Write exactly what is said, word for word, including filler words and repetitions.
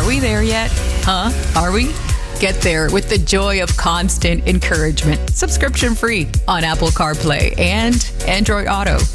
we there yet? Huh? Are we? Get there with the joy of constant encouragement. Subscription free on Apple CarPlay and Android Auto.